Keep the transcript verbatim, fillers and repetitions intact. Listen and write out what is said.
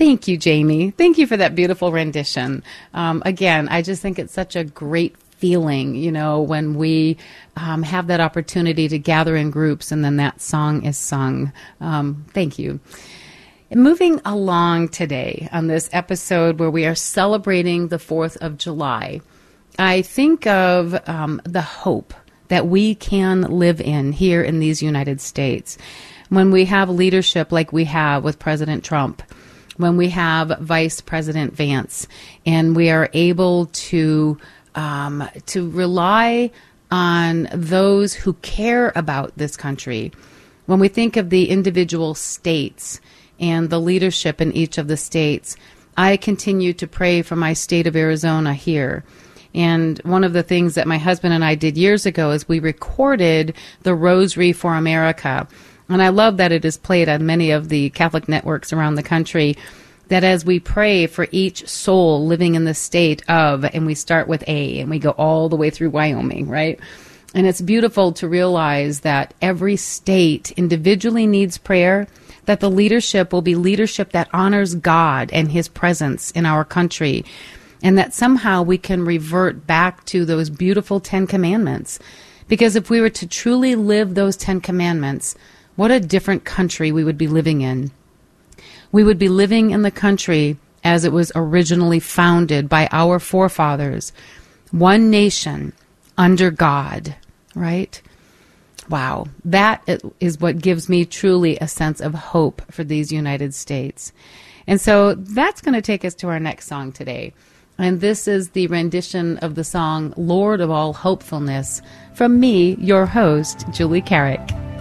Thank you, Jamie. Thank you for that beautiful rendition. Um, again, I just think it's such a great feeling, you know, when we um, have that opportunity to gather in groups and then that song is sung. Um, thank you. Moving along today on this episode where we are celebrating the fourth of July, I think of um, the hope that we can live in here in these United States. When we have leadership like we have with President Trump, when we have Vice President Vance, and we are able to um, to rely on those who care about this country. When we think of the individual states and the leadership in each of the states, I continue to pray for my state of Arizona here. And one of the things that my husband and I did years ago is we recorded the Rosary for America. And I love that it is played on many of the Catholic networks around the country, that as we pray for each soul living in the state of, and we start with A, and we go all the way through Wyoming, right? And it's beautiful to realize that every state individually needs prayer, that the leadership will be leadership that honors God and His presence in our country, and that somehow we can revert back to those beautiful Ten Commandments. Because if we were to truly live those Ten Commandments, what a different country we would be living in. We would be living in the country as it was originally founded by our forefathers. One nation under God, right? Wow. That is what gives me truly a sense of hope for these United States. And so that's going to take us to our next song today. And this is the rendition of the song, Lord of All Hopefulness, from me, your host, Julie Carrick.